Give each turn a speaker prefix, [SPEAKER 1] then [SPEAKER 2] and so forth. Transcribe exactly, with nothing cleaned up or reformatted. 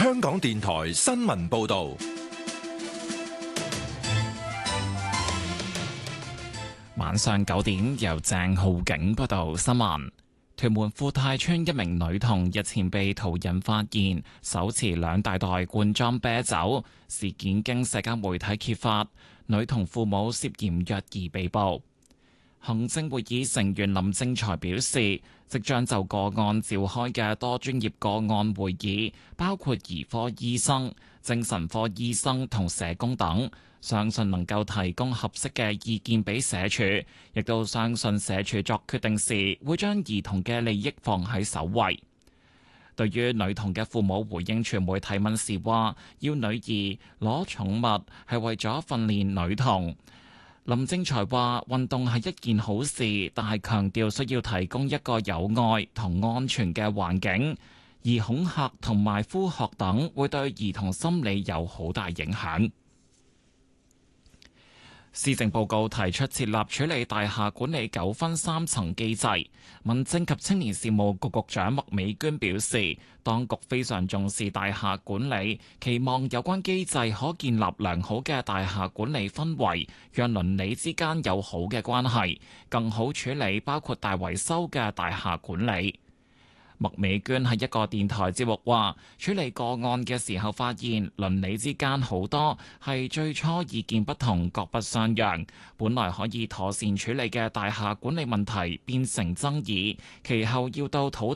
[SPEAKER 1] 香港電台新聞報道。
[SPEAKER 2] 晚上九點，由鄭浩景報道新聞。屯門富泰村一名女童日前被途人發現手持兩大袋罐裝啤酒，事件經社交媒體揭發，女童父母涉嫌虐兒被捕。行政會議成員林正財表示，即將就個案召開嘅多專業個案會議，包括兒科醫生、精神科醫生同社工等，相信能夠提供合適嘅意見俾社署，亦都相信社署作決定時會將兒童嘅利益放喺首位。對於女童嘅父母回應傳媒提問時話，要女兒攞寵物係為咗訓練女童。林正財話：運動係一件好事，但係強調需要提供一個有愛同安全嘅環境，而恐嚇同埋呼喝等會對兒童心理有好大影響。施政報告提出設立處理大廈管理糾紛三層機制。民政及青年事務局局長麥美娟表示，當局非常重視大廈管理，期望有關機制可建立良好嘅大廈管理氛圍，讓鄰里之間有好嘅關係，更好處理包括大維修嘅大廈管理。麥美娟喺一個電台節目話，處理個案嘅時候發現鄰里之間好多係最初意見不同，各不相讓，本來可以妥善處理嘅大廈管理問題變成爭議，其後要到土